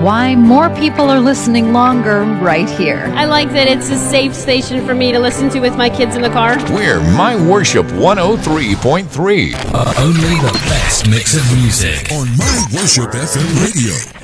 why more people are listening longer right here. I like that it's a safe station for me to listen to with my kids in the car. We're My Worship 103.3. Only the best mix of music on My Worship FM Radio.